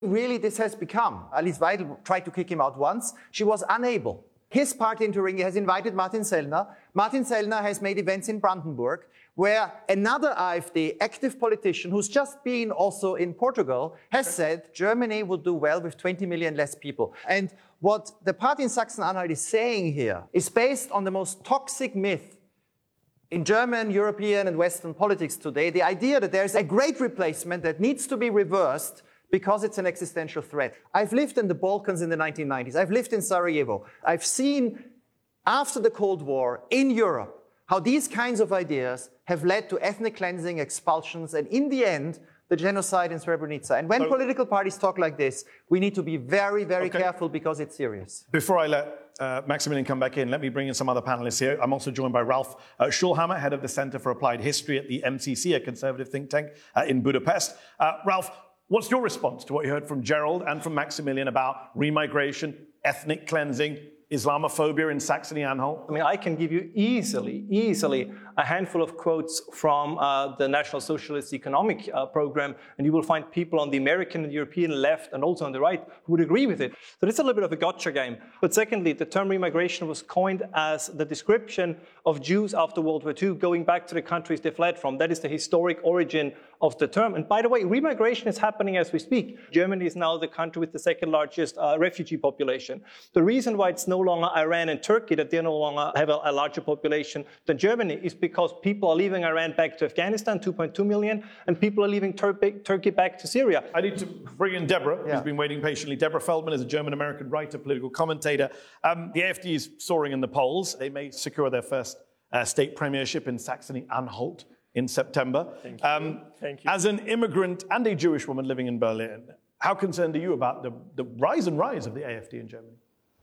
Really, this has become. Alice Weidel tried to kick him out once. She was unable. His party in Thuringia has invited Martin Sellner. Martin Sellner has made events in Brandenburg, where another AfD active politician, who's just been also in Portugal, has said Germany will do well with 20 million less people. And what the party in Sachsen-Anhalt is saying here is based on the most toxic myth in German, European, and Western politics today, the idea that there's a great replacement that needs to be reversed because it's an existential threat. I've lived in the Balkans in the 1990s. I've lived in Sarajevo. I've seen, after the Cold War, in Europe, how these kinds of ideas have led to ethnic cleansing, expulsions, and in the end, the genocide in Srebrenica. And when political parties talk like this, we need to be very, very careful because it's serious. Before I let Maximilian come back in, let me bring in some other panelists here. I'm also joined by Ralph Schulhammer, head of the Center for Applied History at the MCC, a conservative think tank in Budapest. Ralph, what's your response to what you heard from Gerald and from Maximilian about remigration, ethnic cleansing, Islamophobia in Saxony-Anhalt? I mean, I can give you easily a handful of quotes from the National Socialist Economic Program, and you will find people on the American and European left and also on the right who would agree with it. So it's a little bit of a gotcha game. But secondly, the term remigration was coined as the description of Jews after World War II going back to the countries they fled from. That is the historic origin of the term. And by the way, remigration is happening as we speak. Germany is now the country with the second largest refugee population. The reason why it's no longer Iran and Turkey that they no longer have a larger population than Germany is because people are leaving Iran back to Afghanistan, 2.2 million, and people are leaving Turkey back to Syria. I need to bring in Deborah, who's been waiting patiently. Deborah Feldman is a German-American writer, political commentator. The AfD is soaring in the polls. They may secure their first state premiership in Saxony-Anhalt in September. Thank you. As an immigrant and a Jewish woman living in Berlin, how concerned are you about the rise of the AfD in Germany?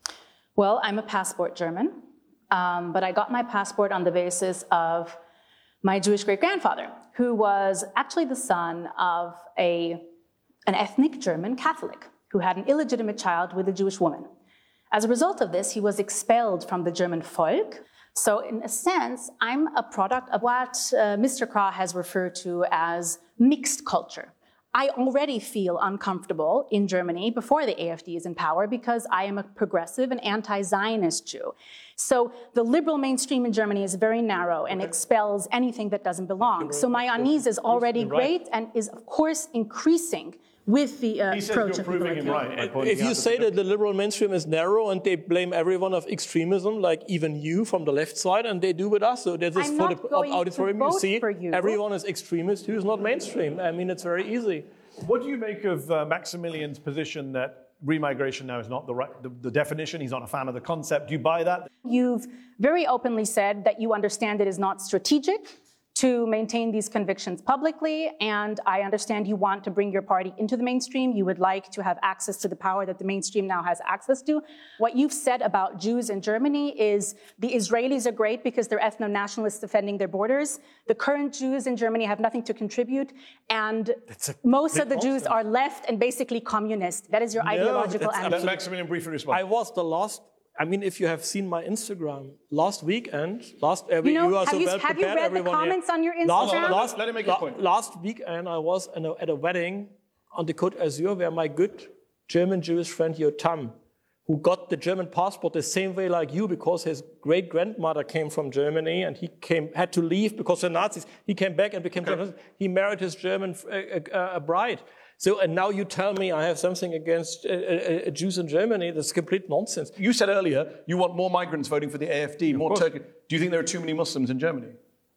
Well, I'm a passport German, but I got my passport on the basis of my Jewish great-grandfather, who was actually the son of an ethnic German Catholic who had an illegitimate child with a Jewish woman. As a result of this, he was expelled from the German Volk. So in a sense, I'm a product of what Mr. Krah has referred to as mixed culture. I already feel uncomfortable in Germany before the AfD is in power because I am a progressive and anti-Zionist Jew. So the liberal mainstream in Germany is very narrow and expels anything that doesn't belong. So my unease is already great and is, of course, increasing with the approach of people. If you say that the liberal mainstream is narrow and they blame everyone of extremism, like even you from the left side, and they do with us, so this is for the auditorium, you see, everyone is extremist who is not mainstream. I mean, it's very easy. What do you make of Maximilian's position that remigration now is not the definition? He's not a fan of the concept. Do you buy that? You've very openly said that you understand it is not strategic to maintain these convictions publicly, and I understand you want to bring your party into the mainstream. You would like to have access to the power that the mainstream now has access to. What you've said about Jews in Germany is the Israelis are great because they're ethno-nationalists defending their borders. The current Jews in Germany have nothing to contribute, and most of the Jews are left and basically communist. That is your ideological answer. Maximilian, briefly respond. I was the last. I mean, if you have seen my Instagram last weekend, you are so well prepared. Have you read the comments on your Instagram? Let him make a point. Last weekend, I was at a wedding on the Côte d'Azur where my good German Jewish friend Yotam, who got the German passport the same way like you because his great-grandmother came from Germany and he had to leave because the Nazis. He came back and became German. He married his German bride. So, and now you tell me I have something against Jews in Germany. That's complete nonsense. You said earlier you want more migrants voting for the AfD, more Turkey. Do you think there are too many Muslims in Germany?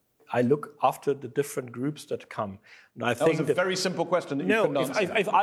I look after the different groups that come. And I think that was a very simple question that you couldn't answer. If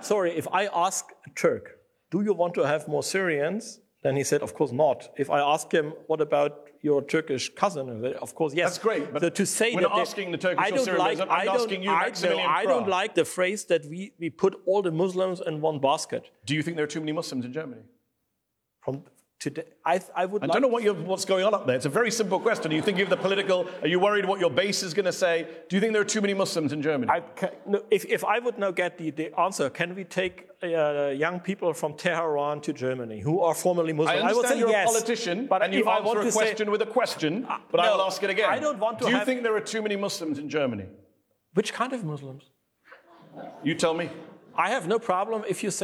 I ask a Turk, do you want to have more Syrians? Then he said, of course not. If I ask him, what about your Turkish cousin? Of course, yes. That's great, but so to say we're not asking the Turkish or Syrians. I'm asking you, Maximilian Krah. I don't like the phrase that we put all the Muslims in one basket. Do you think there are too many Muslims in Germany? From today, I don't know what's going on up there. It's a very simple question. Are you thinking of the political? Are you worried what your base is going to say? Do you think there are too many Muslims in Germany? If I would now get the answer, can we take young people from Tehran to Germany who are formerly Muslim? I would say you're yes, a politician, but and you answer a question with a question, but I will ask it again. I don't want to Do you think there are too many Muslims in Germany? Which kind of Muslims? You tell me. I have no problem if you say